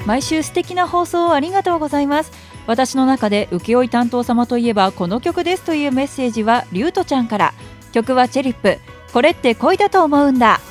毎週素敵な放送をありがとうございます。私の中で請負担当様といえばこの曲ですというメッセージはリュウトちゃんから。曲はチェリップ、これって恋だと思うんだ。